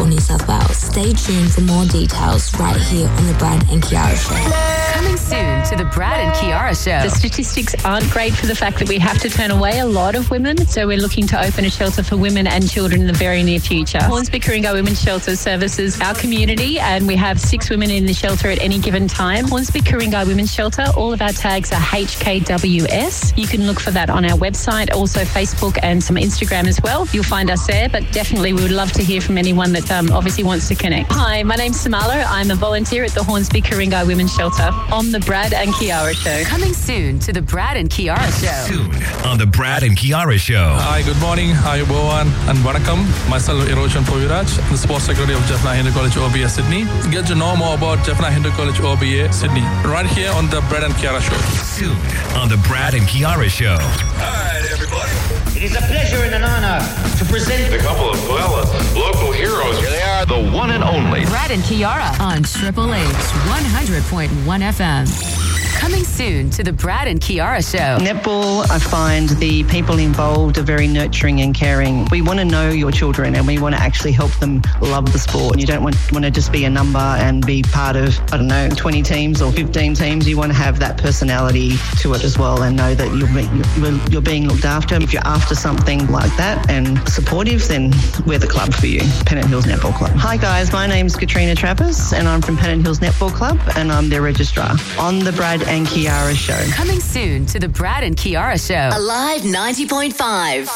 New South Wales. Stay tuned for more details right here on the Brad and Kiara Show. Coming soon to the Brad and Kiara Show. The statistics aren't great for the fact that we have to turn away a lot of women, so we're looking to open a shelter for women and children in the very near future. Hornsby Ku-ring-gai Women's Shelter services our community, and we have 6 women in the shelter at any given time. Hornsby Ku-ring-gai Women's Shelter, all of our tags are HKWS. You can look for that on our website, also Facebook and some Instagram as well. You'll find us there, but definitely we would love to hear from anyone that obviously wants to connect. Hi, my name's Samala. I'm a volunteer at the Hornsby Ku-ring-gai Women's Shelter on the Brad and Kiara Show. Coming soon to the Brad and Kiara Show. Soon on the Brad and Kiara Show. Hi, good morning. Hi, everyone, and Vanakkam. Myself, Eroshan Poviraj, the Sports Secretary of Jaffna Hindu College OBA Sydney. Get to know more about Jaffna Hindu College OBA Sydney right here on the Brad and Kiara Show. Soon on the Brad and Kiara Show. All right, everybody. It is a pleasure and an honor to present a couple of, local heroes. Here they are, the one and only Brad and Kiara on Triple H 100.1 FM. Coming soon to the Brad and Kiara Show. Netball, I find the people involved are very nurturing and caring. We want to know your children and we want to actually help them love the sport. You don't want to just be a number and be part of, 20 teams or 15 teams. You want to have that personality to it as well and know that you're being looked after. If you're after something like that and supportive, then we're the club for you, Pennant Hills Netball Club. Hi guys, my name's Katrina Trappers and I'm from Pennant Hills Netball Club and I'm their registrar on the Brad and Kiara Show. Coming soon to the Brad and Kiara Show. Alive 90.5.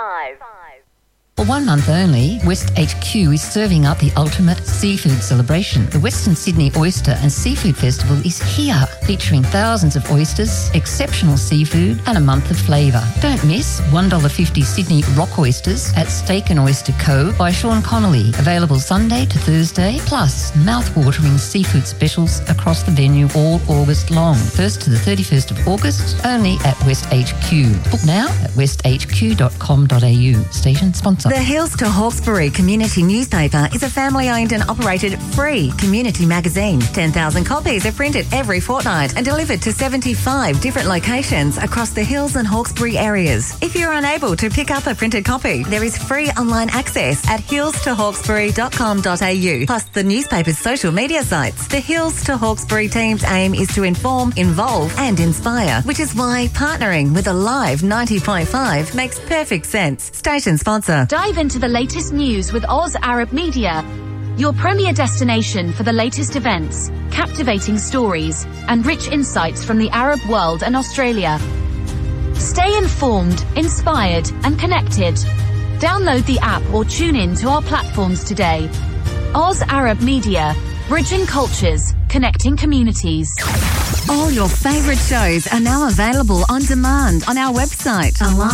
For 1 month only, West HQ is serving up the ultimate seafood celebration. The Western Sydney Oyster and Seafood Festival is here, featuring thousands of oysters, exceptional seafood, and a month of flavour. Don't miss $1.50 Sydney rock oysters at Steak and Oyster Co. by Sean Connolly. Available Sunday to Thursday, plus mouth-watering seafood specials across the venue all August long. 1st to the 31st of August, only at West HQ. Book now at westhq.com.au. Station sponsor. The Hills to Hawkesbury Community Newspaper is a family-owned and operated free community magazine. 10,000 copies are printed every fortnight and delivered to 75 different locations across the Hills and Hawkesbury areas. If you're unable to pick up a printed copy, there is free online access at hillstohawkesbury.com.au, plus the newspaper's social media sites. The Hills to Hawkesbury team's aim is to inform, involve and inspire, which is why partnering with Alive 90.5 makes perfect sense. Station sponsor. Dive into the latest news with Oz Arab Media, your premier destination for the latest events, captivating stories, and rich insights from the Arab world and Australia. Stay informed, inspired, and connected. Download the app or tune in to our platforms today. Oz Arab Media, bridging cultures, connecting communities. All your favourite shows are now available on demand on our website,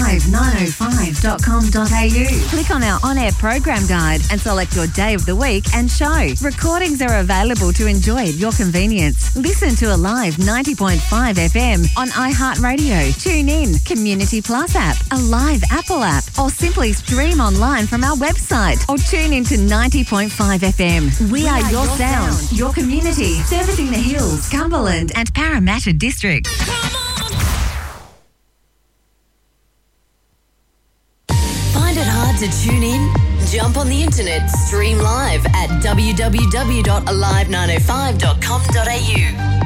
alive905.com.au. Click on our on-air program guide and select your day of the week and show. Recordings are available to enjoy at your convenience. Listen to Alive 90.5 FM on iHeartRadio. Tune in, Community Plus app, Alive Apple app, or simply stream online from our website or tune into 90.5 FM. We are your sound, your community, servicing the Hills, Cumberland and Parramatta District. Find it hard to tune in? Jump on the internet, stream live at www.alive905.com.au.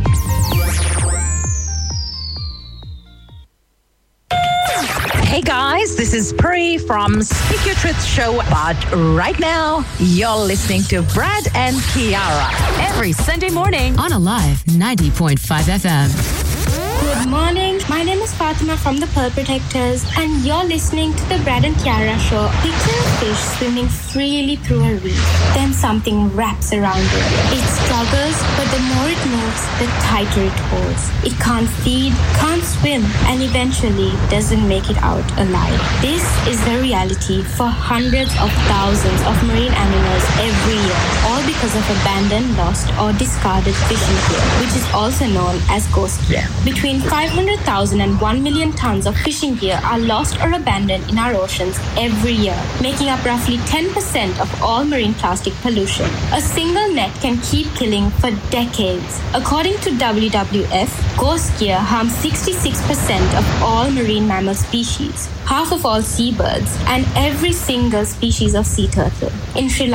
Hey guys, this is Pri from Speak Your Truth Show, but right now you're listening to Brad and Kiara every Sunday morning on Alive 90.5 FM. Good morning. My name is Fatima from the Pearl Protectors, and you're listening to the Brad and Kiara Show. Picture a fish swimming freely through a reef. Then something wraps around it. It struggles, but the more it moves, the tighter it holds. It can't feed, can't swim, and eventually doesn't make it out alive. This is the reality for hundreds of thousands of marine animals every year, all because of abandoned, lost, or discarded fishing gear, which is also known as ghost gear. Between 500,000 and 1 million tons of fishing gear are lost or abandoned in our oceans every year, making up roughly 10% of all marine plastic pollution. A single net can keep killing for decades. According to WWF, ghost gear harms 66% of all marine mammal species, half of all seabirds, and every single species of sea turtle. In Sri Lanka,